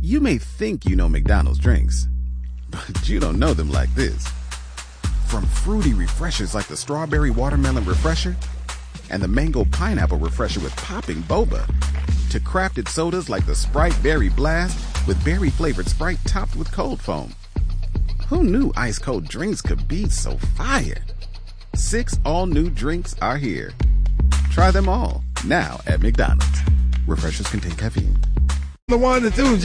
You may think you know McDonald's drinks, but you don't know them like this. From fruity refreshers like the Strawberry Watermelon Refresher and the Mango Pineapple Refresher with popping boba, to crafted sodas like the Sprite Berry Blast with berry-flavored Sprite topped with cold foam. Who knew ice-cold drinks could be so fire? 6 all-new drinks are here. Try them all, now at McDonald's. Refreshers contain caffeine. The one, the two,